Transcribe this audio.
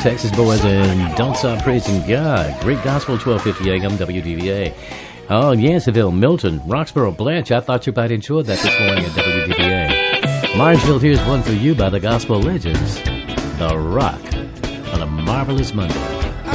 Texas boys, and Don't Stop Praising God. Great gospel, 1250 AM WDVA. Oh, Yanceyville, Milton, Roxborough, Blanche. I thought you might enjoy that this morning at WDVA. Marshville, here's one for you by the Gospel Legends. The Rock on a marvelous Monday.